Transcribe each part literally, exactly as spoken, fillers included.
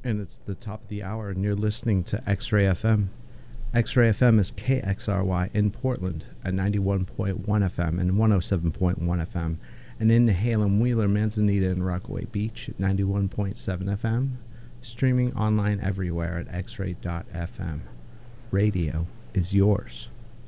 And it's the top of the hour, and you're listening to X-Ray F M. X-Ray F M is K X R Y in Portland at ninety-one point one F M and one oh seven point one F M. And in Halem, Wheeler, Manzanita, and Rockaway Beach at ninety-one point seven F M. Streaming online everywhere at x ray dot f m. Radio is yours.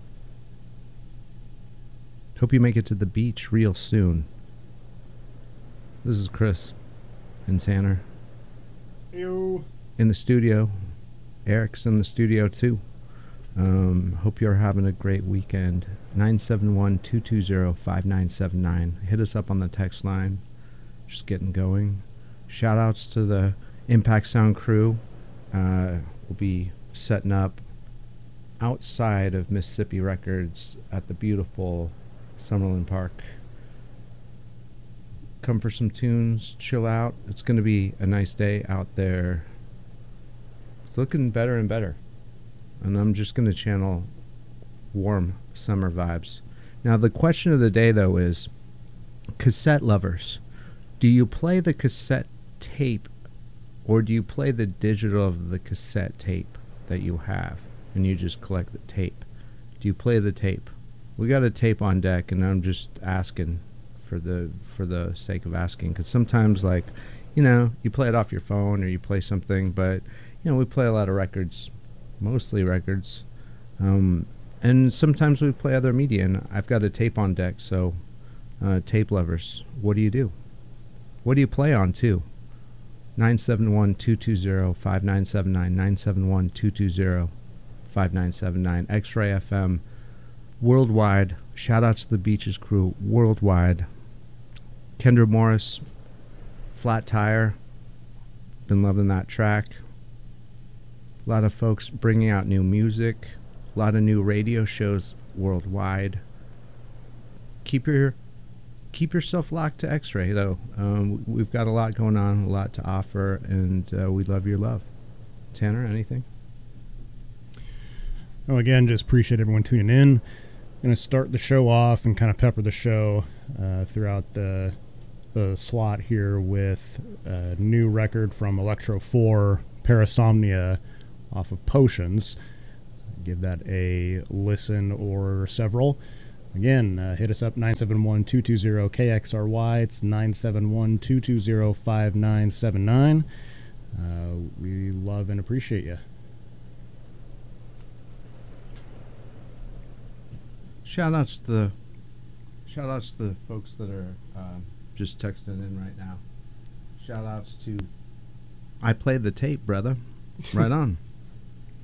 Hope you make it to the beach real soon. This is Chris and Tanner. Ew. In the studio. Eric's in the studio too. Um, hope you're having a great weekend. nine seven one, two two zero, five nine seven nine. Hit us up on the text line. Just getting going. Shout outs to the Impact Sound crew. Uh, we'll be setting up outside of Mississippi Records at the beautiful Summerlin Park. Come for some tunes, chill out. It's going to be a nice day out there. It's looking better and better. And I'm just going to channel warm summer vibes. Now, the question of the day, though, is cassette lovers. Do you play the cassette tape, or do you play the digital of the cassette tape that you have, and you just collect the tape? Do you play the tape? We got a tape on deck, and I'm just asking for the for the sake of asking, because sometimes, like, you know, you play it off your phone or you play something, but, you know, we play a lot of records, mostly records, um, and sometimes we play other media, and I've got a tape on deck, so uh, tape lovers, what do you do? What do you play on, too? nine seven one, two two zero, five nine seven nine, nine seven one, two two zero, five nine seven nine. X-Ray F M, worldwide. Shout out to the Beaches crew, worldwide. Kendra Morris, Flat Tire, been loving that track. A lot of folks bringing out new music, a lot of new radio shows worldwide. Keep your keep yourself locked to X-Ray, though. Um, we've got a lot going on, a lot to offer, and uh, we love your love. Tanner, anything? Oh, again, just appreciate everyone tuning in. Going to start the show off and kind of pepper the show uh, throughout the the slot here with a new record from Electro four, Parasomnia, off of Potions. Give that a listen or several. Again, uh, hit us up, nine seven one, two two zero, K X R Y. It's nine seven one, two two zero, five nine seven nine. Uh, we love and appreciate you. Shout outs to the shout outs to the folks that are uh, just texting in right now. Shout outs to I played the tape, brother. Right on.